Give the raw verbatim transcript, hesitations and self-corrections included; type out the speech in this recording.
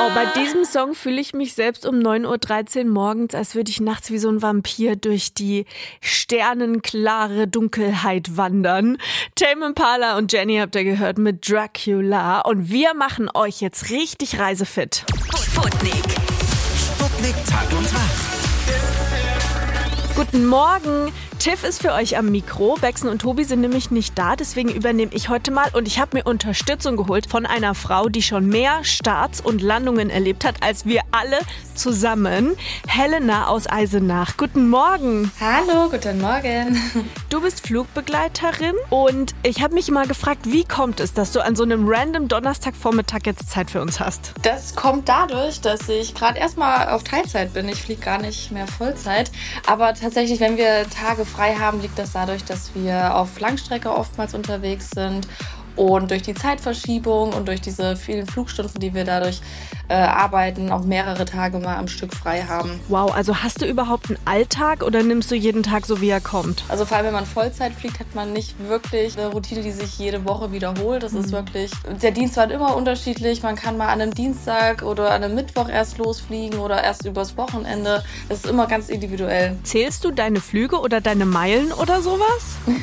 Oh, bei diesem Song fühle ich mich selbst um neun Uhr dreizehn morgens, als würde ich nachts wie so ein Vampir durch die sternenklare Dunkelheit wandern. Tame Impala und Jenny habt ihr gehört mit Dracula. Und wir machen euch jetzt richtig reisefit. Sputnik. Sputnik Tag und Nacht. Guten Morgen. Tiff ist für euch am Mikro. Bexen und Tobi sind nämlich nicht da, deswegen übernehme ich heute mal. Und ich habe mir Unterstützung geholt von einer Frau, die schon mehr Starts und Landungen erlebt hat, als wir alle zusammen. Helena aus Eisenach. Guten Morgen. Hallo, guten Morgen. Du bist Flugbegleiterin und ich habe mich mal gefragt, wie kommt es, dass du an so einem random Donnerstagvormittag jetzt Zeit für uns hast? Das kommt dadurch, dass ich gerade erstmal auf Teilzeit bin. Ich fliege gar nicht mehr Vollzeit. Aber tatsächlich, wenn wir Tage frei haben, liegt das dadurch, dass wir auf Langstrecke oftmals unterwegs sind und durch die Zeitverschiebung und durch diese vielen Flugstunden, die wir dadurch äh, arbeiten, auch mehrere Tage mal am Stück frei haben. Wow, also hast du überhaupt einen Alltag oder nimmst du jeden Tag so, wie er kommt? Also vor allem, wenn man Vollzeit fliegt, hat man nicht wirklich eine Routine, die sich jede Woche wiederholt. Das mhm. ist wirklich, der Dienst war immer unterschiedlich. Man kann mal an einem Dienstag oder an einem Mittwoch erst losfliegen oder erst übers Wochenende. Das ist immer ganz individuell. Zählst du deine Flüge oder deine Meilen oder sowas?